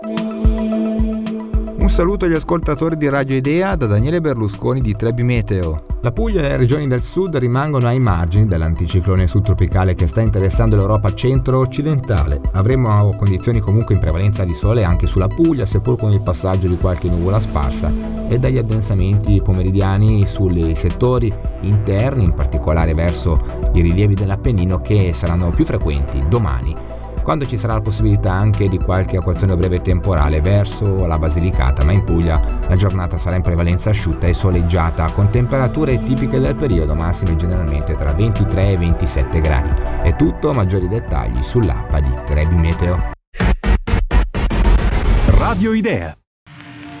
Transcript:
Un saluto agli ascoltatori di Radio Idea da Daniele Berlusconi di Trebi Meteo. La Puglia e le regioni del sud rimangono ai margini dell'anticiclone subtropicale che sta interessando l'Europa centro-occidentale. Avremo condizioni comunque in prevalenza di sole anche sulla Puglia, seppur con il passaggio di qualche nuvola sparsa, e dagli addensamenti pomeridiani sui settori interni, in particolare verso i rilievi dell'Appennino, che saranno più frequenti domani, quando ci sarà la possibilità anche di qualche acquazzone breve temporale verso la Basilicata, ma in Puglia la giornata sarà in prevalenza asciutta e soleggiata, con temperature tipiche del periodo, massime generalmente tra 23 e 27 gradi. È tutto, maggiori dettagli sull'app di Trebi Meteo. Radio Idea.